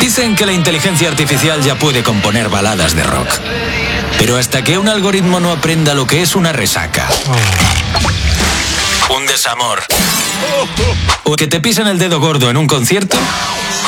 Dicen que la inteligencia artificial ya puede componer baladas de rock. Pero hasta que un algoritmo no aprenda lo que es una resaca, un desamor, o que te pisen el dedo gordo en un concierto,